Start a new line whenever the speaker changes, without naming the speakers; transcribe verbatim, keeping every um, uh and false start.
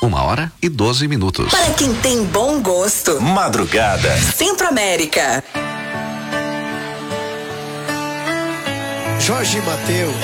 uma hora e doze minutos.
Para quem tem bom gosto.
Madrugada.
Centro-América.
Jorge Mateus.